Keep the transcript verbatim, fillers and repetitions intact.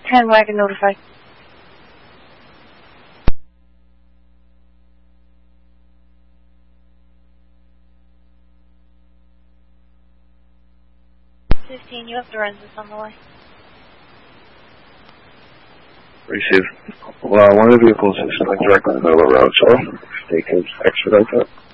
ten wagon notified. fifteen, you have Dorensis on the way. Receive. Well, one of the vehicles is coming directly on the road, so they can expedite that.